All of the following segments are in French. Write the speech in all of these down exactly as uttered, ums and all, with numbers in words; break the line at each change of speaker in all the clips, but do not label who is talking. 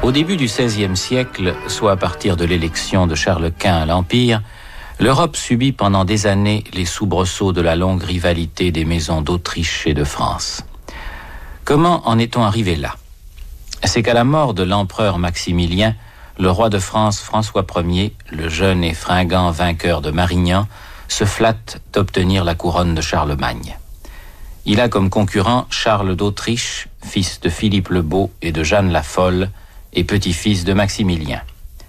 Au début du seizième siècle, soit à partir de l'élection de Charles Quint à l'Empire, l'Europe subit pendant des années les soubresauts de la longue rivalité des maisons d'Autriche et de France. Comment en est-on arrivé là ? C'est qu'à la mort de l'empereur Maximilien, le roi de France François Ier, le jeune et fringant vainqueur de Marignan, se flatte d'obtenir la couronne de Charlemagne. Il a comme concurrent Charles d'Autriche, fils de Philippe le Beau et de Jeanne la Folle, et petit-fils de Maximilien.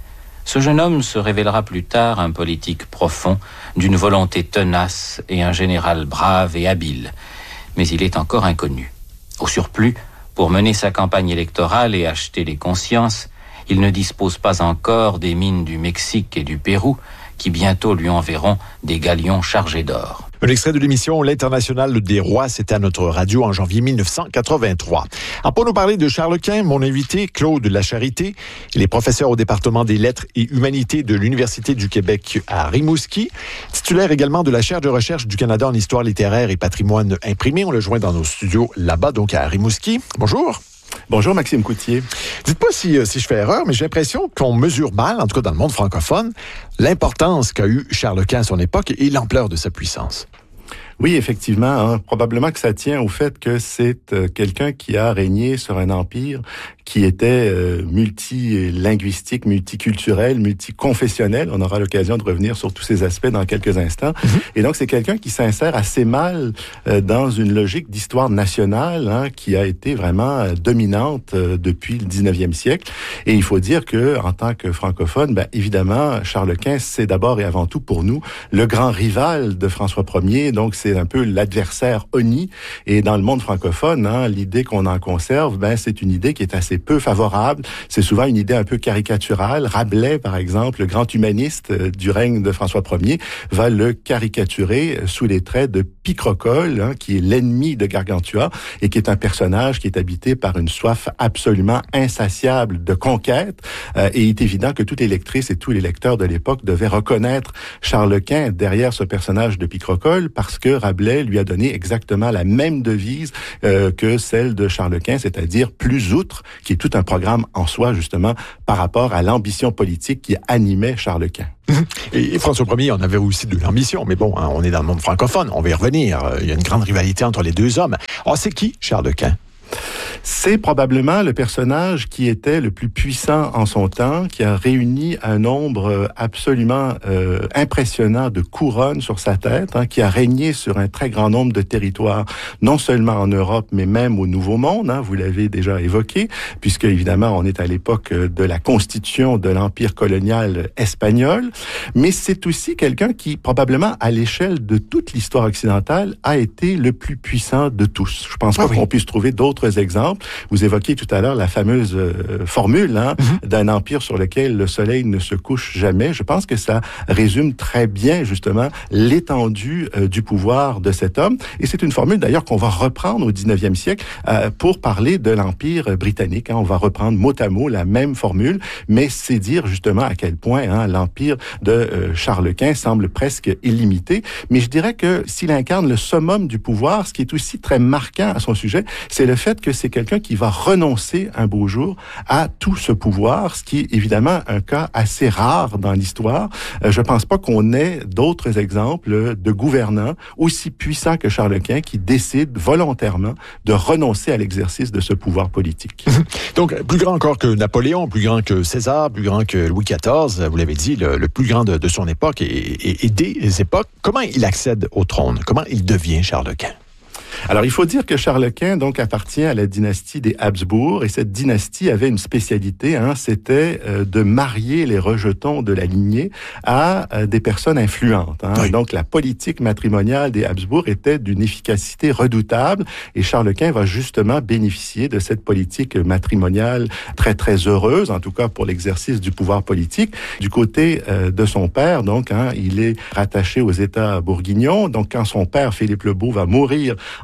Ce jeune homme se révélera plus tard un politique profond, d'une volonté tenace et un général brave et habile, mais il est encore inconnu. Au surplus, pour mener sa campagne électorale et acheter les consciences, il ne dispose pas encore des mines du Mexique et du Pérou, qui bientôt lui enverront des galions chargés d'or.
Un extrait de l'émission L'Internationale des rois, c'était à notre radio en janvier mille neuf cent quatre-vingt-trois. Alors pour nous parler de Charles Quint, mon invité, Claude Lacharité, il est professeur au département des lettres et humanités de l'Université du Québec à Rimouski, titulaire également de la chaire de recherche du Canada en histoire littéraire et patrimoine imprimé. On le joint dans nos studios là-bas, donc à Rimouski. Bonjour.
Bonjour Maxime Coutier.
Dites-moi si, si je fais erreur, mais j'ai l'impression qu'on mesure mal, en tout cas dans le monde francophone, l'importance qu'a eu Charles Quint à son époque et l'ampleur de sa puissance.
Oui, effectivement. Hein, probablement que ça tient au fait que c'est euh, quelqu'un qui a régné sur un empire qui était euh, multilinguistique, multiculturel, multiconfessionnel. On aura l'occasion de revenir sur tous ces aspects dans quelques instants. Mm-hmm. Et donc, c'est quelqu'un qui s'insère assez mal euh, dans une logique d'histoire nationale hein, qui a été vraiment euh, dominante euh, depuis le dix-neuvième siècle. Et il faut dire que, en tant que francophone, ben, évidemment, Charles Quint, c'est d'abord et avant tout pour nous le grand rival de François Ier. Donc, c'est un peu l'adversaire honni. Et dans le monde francophone, hein, l'idée qu'on en conserve, ben, c'est une idée qui est assez peu favorable. C'est souvent une idée un peu caricaturale. Rabelais, par exemple, le grand humaniste euh, du règne de François Ier, va le caricaturer sous les traits de Picrocole, hein, qui est l'ennemi de Gargantua et qui est un personnage qui est habité par une soif absolument insatiable de conquête. Euh, et il est évident que toutes les lectrices et tous les lecteurs de l'époque devaient reconnaître Charles Quint derrière ce personnage de Picrocole parce que Rabelais lui a donné exactement la même devise euh, que celle de Charles Quint, c'est-à-dire plus outre, qui est tout un programme en soi, justement, par rapport à l'ambition politique qui animait Charles Quint.
Et François Ier en avait aussi de l'ambition, mais bon, hein, on est dans le monde francophone, on va y revenir. Il y a une grande rivalité entre les deux hommes. Alors, c'est qui Charles Quint?
C'est probablement le personnage qui était le plus puissant en son temps, qui a réuni un nombre absolument euh, impressionnant de couronnes sur sa tête, hein, qui a régné sur un très grand nombre de territoires, non seulement en Europe, mais même au Nouveau Monde, hein, vous l'avez déjà évoqué, puisque évidemment on est à l'époque de la constitution de l'Empire colonial espagnol, mais c'est aussi quelqu'un qui, probablement à l'échelle de toute l'histoire occidentale, a été le plus puissant de tous. Je pense pas ah oui. qu'on puisse trouver d'autres exemples. Vous évoquiez tout à l'heure la fameuse euh, formule hein, mm-hmm. d'un empire sur lequel le soleil ne se couche jamais. Je pense que ça résume très bien justement l'étendue euh, du pouvoir de cet homme. Et c'est une formule d'ailleurs qu'on va reprendre au dix-neuvième siècle euh, pour parler de l'Empire britannique. Hein. On va reprendre mot à mot la même formule, mais c'est dire justement à quel point hein, l'Empire de euh, Charles Quint semble presque illimité. Mais je dirais que s'il incarne le summum du pouvoir, ce qui est aussi très marquant à son sujet, c'est le fait que c'est quelqu'un qui va renoncer un beau jour à tout ce pouvoir, ce qui est évidemment un cas assez rare dans l'histoire. Euh, je pense pas qu'on ait d'autres exemples de gouvernants aussi puissants que Charles Quint qui décident volontairement de renoncer à l'exercice de ce pouvoir politique.
Donc, plus grand encore que Napoléon, plus grand que César, plus grand que Louis quatorze, vous l'avez dit, le, le plus grand de, de son époque et, et, et des époques. Comment il accède au trône? Comment il devient Charles Quint?
Alors, il faut dire que Charles Quint, donc, appartient à la dynastie des Habsbourg, et cette dynastie avait une spécialité, hein, c'était euh, de marier les rejetons de la lignée à euh, des personnes influentes. Hein. Oui. Donc, la politique matrimoniale des Habsbourg était d'une efficacité redoutable, et Charles Quint va justement bénéficier de cette politique matrimoniale très, très heureuse, en tout cas pour l'exercice du pouvoir politique. Du côté euh, de son père, donc, hein, il est rattaché aux États bourguignons. Donc, quand son père, Philippe le Beau, va mourir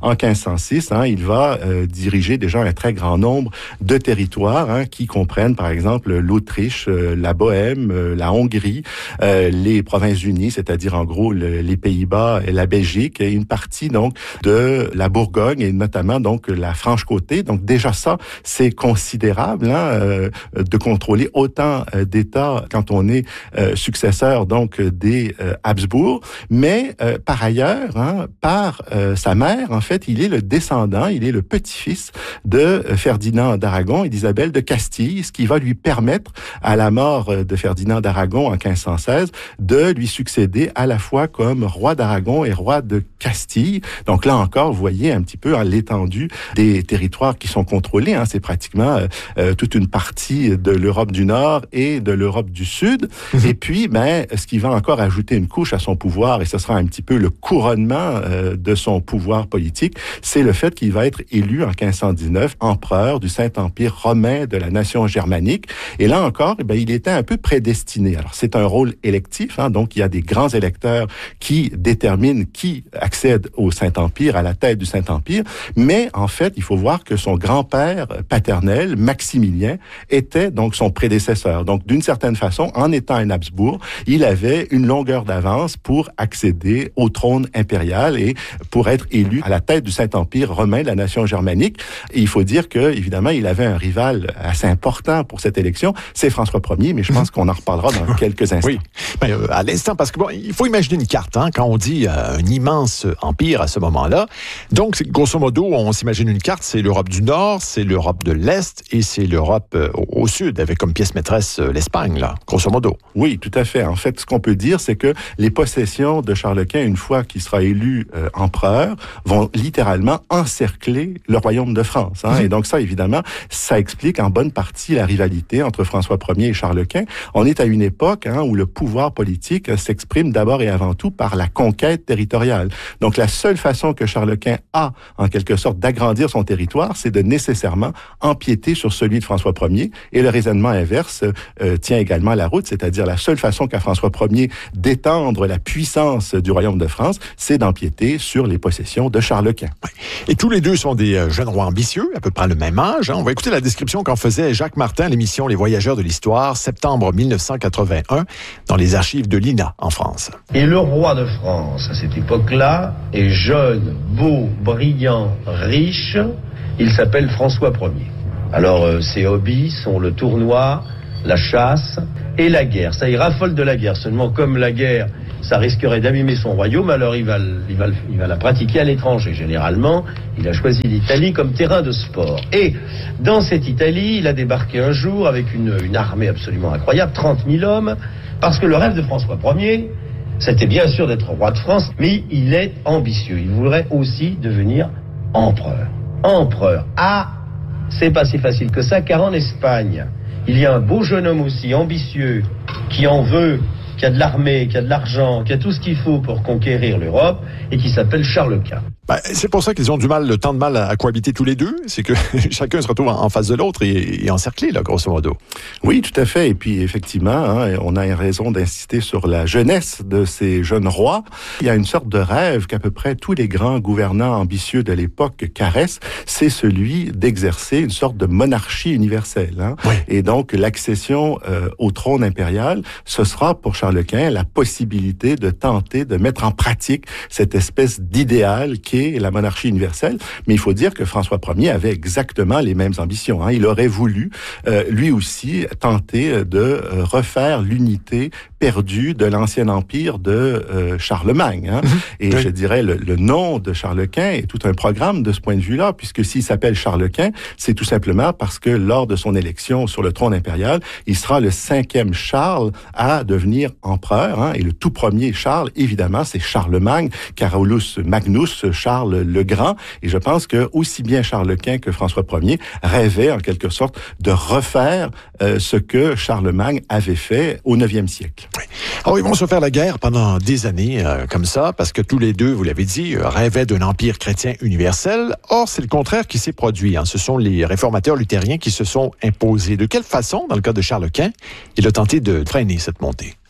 en quinze cent six, hein, il va euh, diriger déjà un très grand nombre de territoires hein, qui comprennent par exemple l'Autriche, euh, la Bohème, euh, la Hongrie, euh, les Provinces-Unies, c'est-à-dire en gros le, les Pays-Bas et la Belgique, et une partie donc de la Bourgogne et notamment donc la Franche-Comté. Donc déjà ça, c'est considérable hein, euh, de contrôler autant euh, d'États quand on est euh, successeur donc des euh, Habsbourg. Mais euh, par ailleurs, hein, par euh, sa mère, en fait, il est le descendant, il est le petit-fils de Ferdinand d'Aragon et d'Isabelle de Castille, ce qui va lui permettre, à la mort de Ferdinand d'Aragon en quinze cent seize, de lui succéder à la fois comme roi d'Aragon et roi de Castille. Donc là encore, vous voyez un petit peu hein, l'étendue des territoires qui sont contrôlés. Hein. C'est pratiquement euh, toute une partie de l'Europe du Nord et de l'Europe du Sud. Mmh. Et puis, ben, ce qui va encore ajouter une couche à son pouvoir, et ce sera un petit peu le couronnement euh, de son pouvoir politique, c'est le fait qu'il va être élu en quinze cent dix-neuf empereur du Saint-Empire romain de la nation germanique. Et là encore, eh bien, il était un peu prédestiné. Alors, c'est un rôle électif, hein, donc il y a des grands électeurs qui déterminent qui accède au Saint-Empire, à la tête du Saint-Empire. Mais en fait, il faut voir que son grand-père paternel, Maximilien, était donc son prédécesseur. Donc, d'une certaine façon, en étant un Habsbourg, il avait une longueur d'avance pour accéder au trône impérial et pour être élu à la tête du Saint-Empire romain de la nation germanique. Et il faut dire que, évidemment, il avait un rival assez important pour cette élection, c'est François Ier, mais je pense qu'on en reparlera dans quelques instants.
Oui, mais euh, à l'instant, parce que bon, il faut imaginer une carte, hein, quand on dit euh, un immense empire à ce moment-là. Donc, grosso modo, on s'imagine une carte, c'est l'Europe du Nord, c'est l'Europe de l'Est et c'est l'Europe euh, au Sud, avec comme pièce maîtresse euh, l'Espagne, là, grosso modo.
Oui, tout à fait. En fait, ce qu'on peut dire, c'est que les possessions de Charles Quint, une fois qu'il sera élu euh, empereur, vont littéralement encercler le royaume de France. Hein. Mmh. Et donc ça, évidemment, ça explique en bonne partie la rivalité entre François Ier et Charles Quint. On est à une époque hein, où le pouvoir politique s'exprime d'abord et avant tout par la conquête territoriale. Donc la seule façon que Charles Quint a, en quelque sorte, d'agrandir son territoire, c'est de nécessairement empiéter sur celui de François Ier. Et le raisonnement inverse euh, tient également la route, c'est-à-dire la seule façon qu'a François Ier d'étendre la puissance du royaume de France, c'est d'empiéter sur les possessions de Charles Quint.
Et tous les deux sont des jeunes rois ambitieux, à peu près le même âge. Hein. On va écouter la description qu'en faisait Jacques Martin à l'émission Les Voyageurs de l'Histoire, septembre mille neuf cent quatre-vingt-un, dans les archives de l'I N A en France.
Et le roi de France, à cette époque-là, est jeune, beau, brillant, riche. Il s'appelle François Ier. Alors, euh, ses hobbies sont le tournoi, la chasse et la guerre. Ça, il raffole de la guerre. Seulement, comme la guerre, ça risquerait d'abîmer son royaume, alors il va, il va, il va la pratiquer à l'étranger. Généralement, il a choisi l'Italie comme terrain de sport. Et dans cette Italie, il a débarqué un jour avec une, une armée absolument incroyable, trente mille hommes, parce que le rêve de François Ier, c'était bien sûr d'être roi de France, mais il est ambitieux. Il voudrait aussi devenir empereur. Empereur. Ah, c'est pas si facile que ça, car en Espagne, il y a un beau jeune homme aussi ambitieux qui en veut, qui a de l'armée, qui a de l'argent, qui a tout ce qu'il faut pour conquérir l'Europe et qui s'appelle Charles Quint.
Ben, c'est pour ça qu'ils ont du mal, le temps de mal à, à cohabiter tous les deux. C'est que chacun se retrouve en, en face de l'autre et, et encerclé, là, grosso modo.
Oui, tout à fait. Et puis, effectivement, hein, on a raison d'insister sur la jeunesse de ces jeunes rois. Il y a une sorte de rêve qu'à peu près tous les grands gouvernants ambitieux de l'époque caressent, c'est celui d'exercer une sorte de monarchie universelle. Hein. Oui. Et donc, l'accession euh, au trône impérial, ce sera pour Charles Quint la possibilité de tenter de mettre en pratique cette espèce d'idéal qui est la monarchie universelle. Mais il faut dire que François Ier avait exactement les mêmes ambitions. Hein. Il aurait voulu, euh, lui aussi, tenter de euh, refaire l'unité perdue de l'ancien empire de euh, Charlemagne. Hein. Mmh. Et oui. je dirais, le, le nom de Charles Quint est tout un programme de ce point de vue-là, puisque s'il s'appelle Charles Quint, c'est tout simplement parce que lors de son élection sur le trône impérial, il sera le cinquième Charles à devenir empereur. Hein. Et le tout premier Charles, évidemment, c'est Charlemagne, Carolus Magnus, Charles le Grand. Et je pense que aussi bien Charles Quint que François Ier rêvaient en quelque sorte de refaire euh, ce que Charlemagne avait fait au neuvième siècle.
Oui. Alors, ils vont se faire la guerre pendant des années euh, comme ça, parce que tous les deux, vous l'avez dit, euh, rêvaient d'un empire chrétien universel. Or, c'est le contraire qui s'est produit. Hein. Ce sont les réformateurs luthériens qui se sont imposés. De quelle façon, dans le cas de Charles Quint, il a tenté de freiner cette montée?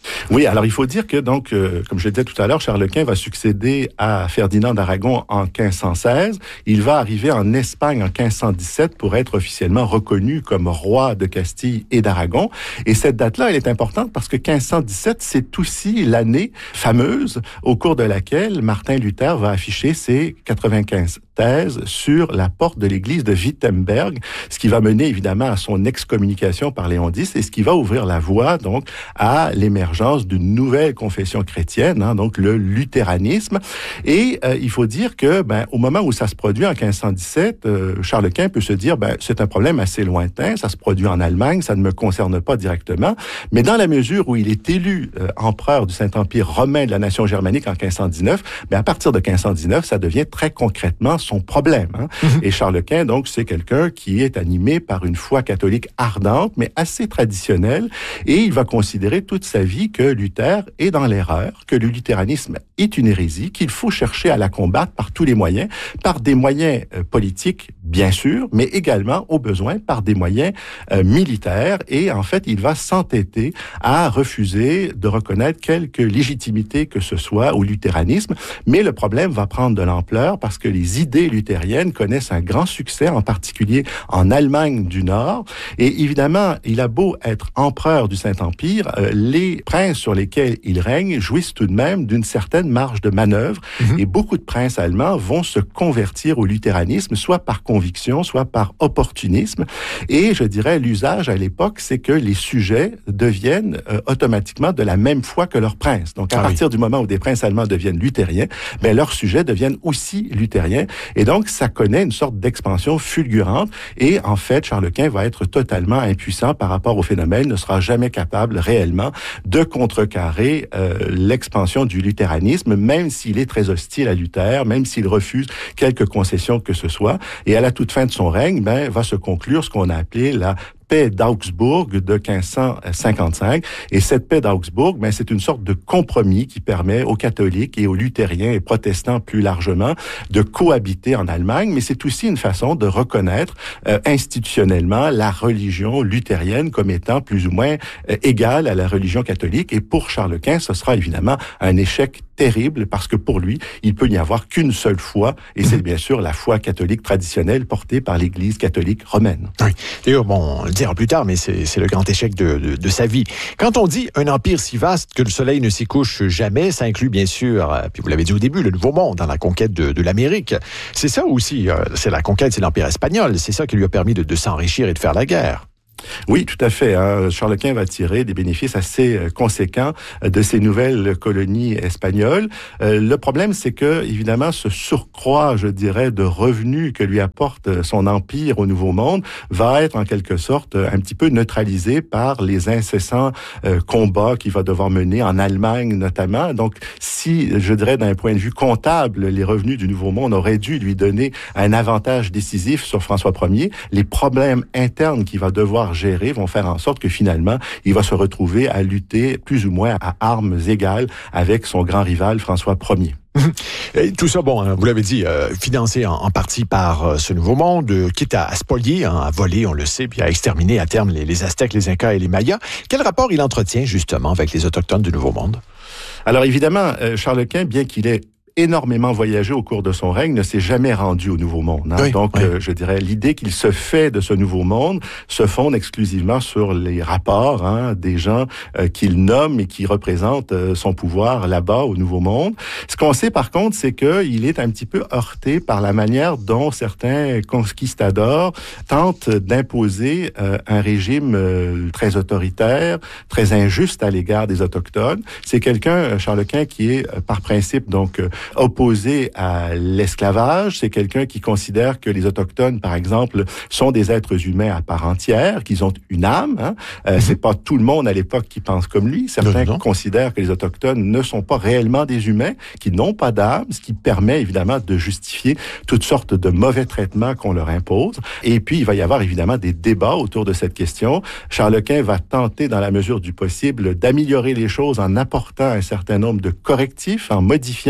Oui, alors il faut dire que, donc, euh, comme je le disais tout à l'heure, Charles Quint va succéder à Ferdinand d'Aragon en quinze cent seize. Il va arriver en Espagne en quinze cent dix-sept pour être officiellement reconnu comme roi de Castille et d'Aragon. Et cette date-là, elle est importante parce que quinze cent dix-sept, c'est aussi l'année fameuse au cours de laquelle Martin Luther va afficher ses quatre-vingt-quinze thèses sur la porte de l'église de Wittenberg, ce qui va mener évidemment à son excommunication par Léon X et ce qui va ouvrir la voie donc à l'émergence d'une nouvelle confession chrétienne, hein, donc le luthéranisme. Et euh, il faut dire que ben, au moment où ça se produit en quinze cent dix-sept, euh, Charles Quint peut se dire ben, c'est un problème assez lointain, ça se produit en Allemagne, ça ne me concerne pas directement, mais dans la mesure où il est élu euh, empereur du Saint-Empire romain de la nation germanique en quinze cent dix-neuf, ben, à partir de quinze cent dix-neuf, ça devient très concrètement son problème. Hein. Mm-hmm. Et Charles Quint, donc, c'est quelqu'un qui est animé par une foi catholique ardente, mais assez traditionnelle, et il va considérer toute sa vie que Luther est dans l'erreur, que le luthéranisme est une hérésie, qu'il faut chercher à la combattre par tous les moyens, par des moyens euh, politiques, bien sûr, mais également, au besoin, par des moyens euh, militaires, et en fait, il va s'entêter à refuser de reconnaître quelque légitimité que ce soit au luthéranisme, mais le problème va prendre de l'ampleur parce que les idées luthériennes connaissent un grand succès, en particulier en Allemagne du Nord. Et évidemment, il a beau être empereur du Saint-Empire, euh, les princes sur lesquels il règne jouissent tout de même d'une certaine marge de manœuvre. Mm-hmm. Et beaucoup de princes allemands vont se convertir au luthéranisme, soit par conviction, soit par opportunisme. Et je dirais, l'usage à l'époque, c'est que les sujets deviennent euh, automatiquement de la même foi que leurs princes. Donc, à ah partir oui. du moment où des princes allemands deviennent luthériens, ben, leurs sujets deviennent aussi luthériens. Et donc, ça connaît une sorte d'expansion fulgurante. Et en fait, Charles Quint va être totalement impuissant par rapport au phénomène, ne sera jamais capable réellement de contrecarrer euh, l'expansion du luthéranisme, même s'il est très hostile à Luther, même s'il refuse quelques concessions que ce soit. Et à la toute fin de son règne, ben, va se conclure ce qu'on a appelé la paix d'Augsbourg de quinze cent cinquante-cinq. Et cette paix d'Augsbourg, ben, c'est une sorte de compromis qui permet aux catholiques et aux luthériens et protestants plus largement de cohabiter en Allemagne, mais c'est aussi une façon de reconnaître euh, institutionnellement la religion luthérienne comme étant plus ou moins euh, égale à la religion catholique. Et pour Charles Quint, ce sera évidemment un échec terrible parce que pour lui, il peut n'y avoir qu'une seule foi et c'est bien sûr la foi catholique traditionnelle portée par l'Église catholique romaine.
Oui. D'ailleurs, bon, on le dira plus tard, mais c'est, c'est le grand échec de, de, de sa vie. Quand on dit un empire si vaste que le soleil ne s'y couche jamais, ça inclut bien sûr, euh, puis vous l'avez dit au début, le Nouveau Monde dans la conquête de, de l'Amérique. C'est ça aussi, euh, c'est la conquête, c'est l'Empire espagnol. C'est ça qui lui a permis de, de s'enrichir et de faire la guerre.
Oui, tout à fait. Hein. Charles Quint va tirer des bénéfices assez euh, conséquents euh, de ces nouvelles colonies espagnoles. Euh, le problème, c'est que, évidemment, ce surcroît, je dirais, de revenus que lui apporte son empire au Nouveau Monde va être en quelque sorte un petit peu neutralisé par les incessants euh, combats qu'il va devoir mener en Allemagne notamment. Donc, si, je dirais, d'un point de vue comptable, les revenus du Nouveau Monde auraient dû lui donner un avantage décisif sur François Ier, les problèmes internes qu'il va devoir gérer vont faire en sorte que finalement, il va se retrouver à lutter plus ou moins à armes égales avec son grand rival François Ier.
Et tout ça, bon, hein, vous l'avez dit, euh, financé en, en partie par euh, ce Nouveau Monde, euh, quitte à, à spolier, hein, à voler, on le sait, puis à exterminer à terme les, les Aztèques, les Incas et les Mayas. Quel rapport il entretient justement avec les Autochtones du Nouveau Monde?
Alors évidemment, euh, Charles Quint, bien qu'il ait énormément voyagé au cours de son règne, ne s'est jamais rendu au Nouveau Monde. Hein. Oui, Donc, oui. Euh, je dirais, l'idée qu'il se fait de ce Nouveau Monde se fonde exclusivement sur les rapports hein, des gens euh, qu'il nomme et qui représentent euh, son pouvoir là-bas au Nouveau Monde. Ce qu'on sait, par contre, c'est qu'il est un petit peu heurté par la manière dont certains conquistadors tentent d'imposer euh, un régime euh, très autoritaire, très injuste à l'égard des Autochtones. C'est quelqu'un, Charles Quint, qui est, euh, par principe, donc, euh, opposé à l'esclavage. C'est quelqu'un qui considère que les Autochtones, par exemple, sont des êtres humains à part entière, qu'ils ont une âme. Hein. Euh, mm-hmm. C'est pas tout le monde à l'époque qui pense comme lui. Certains non, non. considèrent que les Autochtones ne sont pas réellement des humains, qui n'ont pas d'âme, ce qui permet évidemment de justifier toutes sortes de mauvais traitements qu'on leur impose. Et puis, il va y avoir évidemment des débats autour de cette question. Charles Quint va tenter, dans la mesure du possible, d'améliorer les choses en apportant un certain nombre de correctifs, en modifiant les lois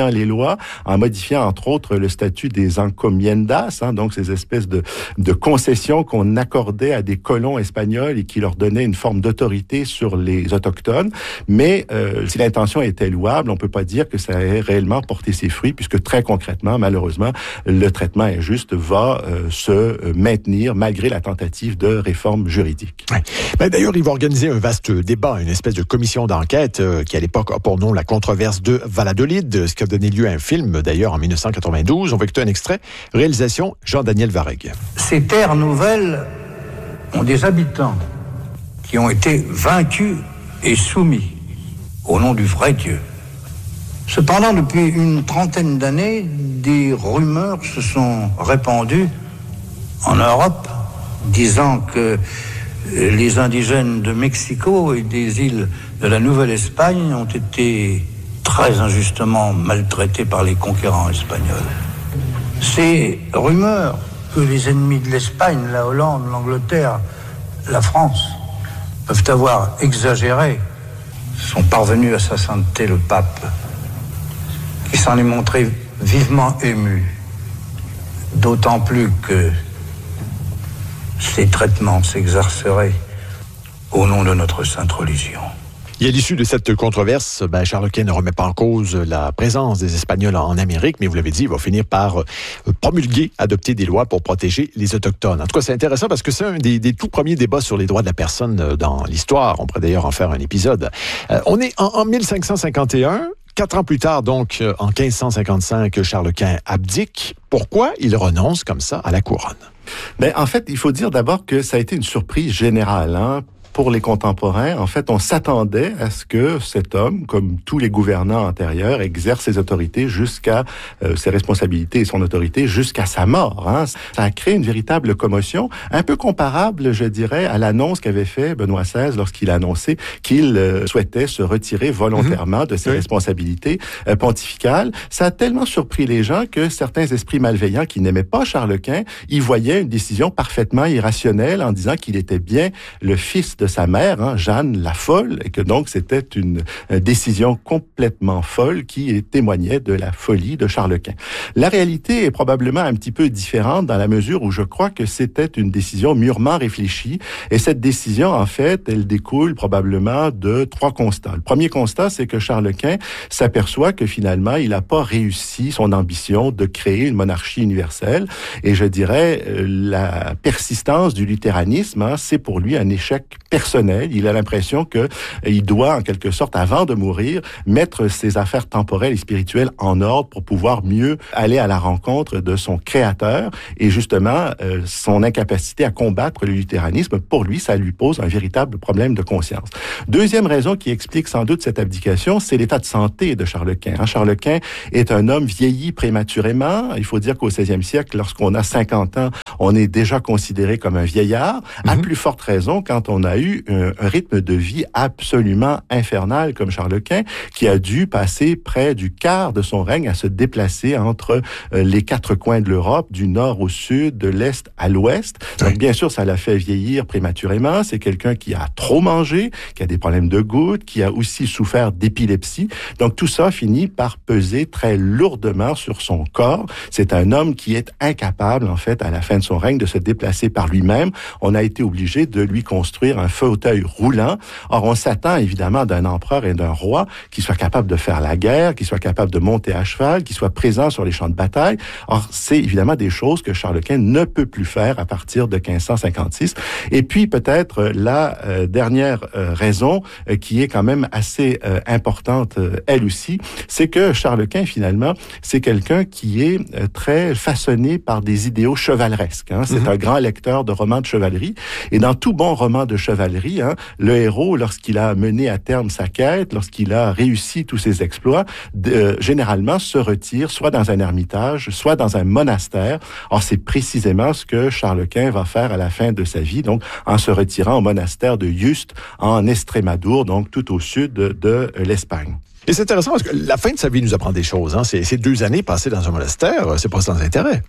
lois en modifiant entre autres le statut des encomiendas, hein, donc ces espèces de, de concessions qu'on accordait à des colons espagnols et qui leur donnaient une forme d'autorité sur les autochtones. Mais euh, si l'intention était louable, on peut pas dire que ça ait réellement porté ses fruits, puisque très concrètement, malheureusement, le traitement injuste va euh, se maintenir malgré la tentative de réforme juridique.
Ouais. Ben, d'ailleurs, il va organiser un vaste débat, une espèce de commission d'enquête euh, qui à l'époque a pour nom la controverse de Valladolid, ce qui a donné lieu à un film d'ailleurs en dix-neuf cent quatre-vingt-douze. On va écouter un extrait. Réalisation Jean-Daniel Vareg.
Ces terres nouvelles ont des habitants qui ont été vaincus et soumis au nom du vrai Dieu. Cependant, depuis une trentaine d'années, des rumeurs se sont répandues en Europe, disant que les indigènes de Mexico et des îles de la Nouvelle-Espagne ont été très injustement maltraités par les conquérants espagnols. Ces rumeurs que les ennemis de l'Espagne, la Hollande, l'Angleterre, la France, peuvent avoir exagéré, sont parvenus à sa sainteté le pape, qui s'en est montré vivement ému, d'autant plus que ces traitements s'exerceraient au nom de notre sainte religion.
Et à l'issue de cette controverse, ben Charles Quint ne remet pas en cause la présence des Espagnols en Amérique, mais vous l'avez dit, il va finir par euh, promulguer, adopter des lois pour protéger les Autochtones. En tout cas, c'est intéressant parce que c'est un des, des tout premiers débats sur les droits de la personne dans l'histoire. On pourrait d'ailleurs en faire un épisode. Euh, on est en, en mille cinq cent cinquante et un. Quatre ans plus tard, donc, en quinze cent cinquante-cinq, Charles Quint abdique. Pourquoi il renonce comme ça à la couronne?
Ben, en fait, il faut dire d'abord que ça a été une surprise générale, hein. Pour les contemporains, en fait, on s'attendait à ce que cet homme, comme tous les gouvernants antérieurs, exerce ses autorités jusqu'à euh, ses responsabilités et son autorité jusqu'à sa mort. Hein. Ça a créé une véritable commotion, un peu comparable, je dirais, à l'annonce qu'avait fait Benoît seize lorsqu'il a annoncé qu'il euh, souhaitait se retirer volontairement de ses oui. responsabilités euh, pontificales. Ça a tellement surpris les gens que certains esprits malveillants qui n'aimaient pas Charles Quint y voyaient une décision parfaitement irrationnelle en disant qu'il était bien le fils de de sa mère, hein, Jeanne la folle, et que donc c'était une, une décision complètement folle qui témoignait de la folie de Charles Quint. La réalité est probablement un petit peu différente dans la mesure où je crois que c'était une décision mûrement réfléchie, et cette décision, en fait, elle découle probablement de trois constats. Le premier constat, c'est que Charles Quint s'aperçoit que finalement, il n'a pas réussi son ambition de créer une monarchie universelle, et je dirais, la persistance du luthéranisme, hein, c'est pour lui un échec personnel. Il a l'impression que il doit, en quelque sorte, avant de mourir, mettre ses affaires temporelles et spirituelles en ordre pour pouvoir mieux aller à la rencontre de son créateur. Et justement, euh, son incapacité à combattre le luthéranisme, pour lui, ça lui pose un véritable problème de conscience. Deuxième raison qui explique sans doute cette abdication, c'est l'état de santé de Charles Quint. Hein, Charles Quint est un homme vieilli prématurément. Il faut dire qu'au seizième siècle, lorsqu'on a cinquante ans, on est déjà considéré comme un vieillard. Mm-hmm. À plus forte raison, quand on a eu un, un rythme de vie absolument infernal comme Charles Quint, qui a dû passer près du quart de son règne à se déplacer entre euh, les quatre coins de l'Europe, du nord au sud, de l'est à l'ouest. Oui. Donc, bien sûr, ça l'a fait vieillir prématurément. C'est quelqu'un qui a trop mangé, qui a des problèmes de goutte, qui a aussi souffert d'épilepsie. Donc, tout ça finit par peser très lourdement sur son corps. C'est un homme qui est incapable, en fait, à la fin de son règne, de se déplacer par lui-même. On a été obligé de lui construire un fauteuil roulant. Or, on s'attend évidemment d'un empereur et d'un roi qui soit capable de faire la guerre, qui soit capable de monter à cheval, qui soit présent sur les champs de bataille. Or, c'est évidemment des choses que Charles Quint ne peut plus faire à partir de quinze cent cinquante-six. Et puis, peut-être la euh, dernière euh, raison euh, qui est quand même assez euh, importante, euh, elle aussi, c'est que Charles Quint, finalement, c'est quelqu'un qui est euh, très façonné par des idéaux chevaleresques. Hein. C'est mm-hmm. un grand lecteur de romans de chevalerie. Et dans tout bon roman de chevalerie, hein, le héros, lorsqu'il a mené à terme sa quête, lorsqu'il a réussi tous ses exploits, de, euh, généralement se retire soit dans un ermitage, soit dans un monastère. Or, c'est précisément ce que Charles Quint va faire à la fin de sa vie, donc en se retirant au monastère de Yuste, en Estrémadour, donc tout au sud de, de l'Espagne.
Et c'est intéressant parce que la fin de sa vie nous apprend des choses. Hein. C'est, c'est deux années passées dans un monastère, c'est pas sans intérêt.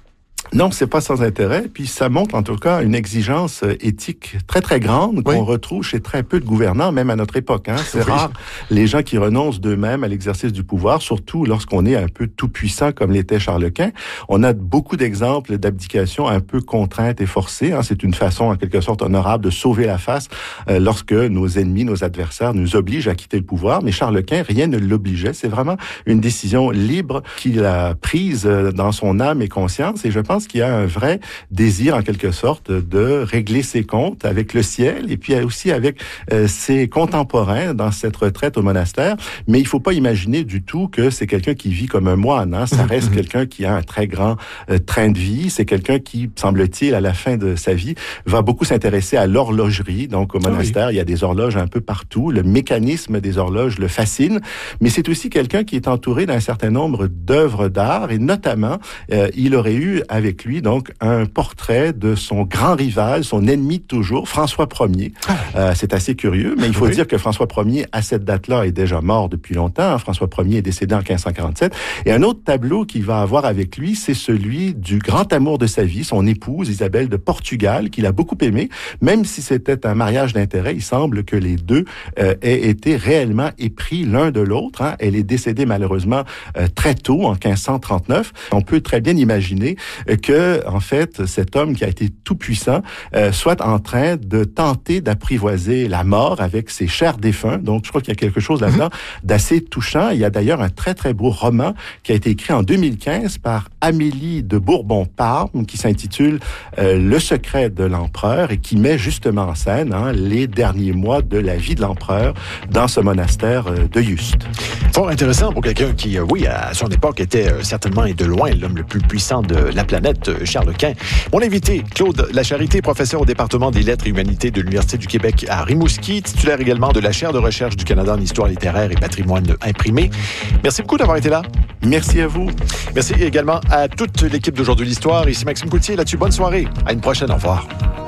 Non, c'est pas sans intérêt. Puis ça montre en tout cas une exigence éthique très très grande qu'on oui. retrouve chez très peu de gouvernants, même à notre époque. Hein. C'est oui. rare les gens qui renoncent d'eux-mêmes à l'exercice du pouvoir, surtout lorsqu'on est un peu tout puissant comme l'était Charles Quint. On a beaucoup d'exemples d'abdication un peu contrainte et forcée. Hein. C'est une façon en quelque sorte honorable de sauver la face euh, lorsque nos ennemis, nos adversaires nous obligent à quitter le pouvoir. Mais Charles Quint, rien ne l'obligeait. C'est vraiment une décision libre qu'il a prise dans son âme et conscience. Et je pense qu'il y a un vrai désir, en quelque sorte, de régler ses comptes avec le ciel et puis aussi avec euh, ses contemporains dans cette retraite au monastère. Mais il faut pas imaginer du tout que c'est quelqu'un qui vit comme un moine. Hein. Ça reste quelqu'un qui a un très grand euh, train de vie. C'est quelqu'un qui, semble-t-il, à la fin de sa vie, va beaucoup s'intéresser à l'horlogerie. Donc, au monastère, oui. il y a des horloges un peu partout. Le mécanisme des horloges le fascine. Mais c'est aussi quelqu'un qui est entouré d'un certain nombre d'œuvres d'art et notamment, euh, il aurait eu avec lui donc un portrait de son grand rival, son ennemi de toujours, François Ier. Ah. Euh, c'est assez curieux, mais il faut oui. dire que François Ier, à cette date-là, est déjà mort depuis longtemps. François Ier est décédé en quinze cent quarante-sept. Et un autre tableau qu'il va avoir avec lui, c'est celui du grand amour de sa vie, son épouse Isabelle de Portugal, qu'il a beaucoup aimé. Même si c'était un mariage d'intérêt, il semble que les deux euh, aient été réellement épris l'un de l'autre. Hein. Elle est décédée malheureusement euh, très tôt, en quinze cent trente-neuf. On peut très bien imaginer euh, que, en fait, cet homme qui a été tout puissant euh, soit en train de tenter d'apprivoiser la mort avec ses chers défunts. Donc, je crois qu'il y a quelque chose là-dedans d'assez touchant. Il y a d'ailleurs un très, très beau roman qui a été écrit en deux mille quinze par Amélie de Bourbon-Parme qui s'intitule euh, Le secret de l'empereur et qui met justement en scène hein, les derniers mois de la vie de l'empereur dans ce monastère euh, de Yuste.
Fort intéressant pour quelqu'un qui, euh, oui, à son époque était euh, certainement et de loin l'homme le plus puissant de la planète, euh, Charles Quint. Mon invité, Claude Lacharité, professeur au département des lettres et humanités de l'Université du Québec à Rimouski, titulaire également de la chaire de recherche du Canada en histoire littéraire et patrimoine imprimé. Merci beaucoup d'avoir été là.
Merci à vous.
Merci également à toute l'équipe d'Aujourd'hui l'Histoire. Ici Maxime Coutier, là-dessus, bonne soirée. À une prochaine, au revoir.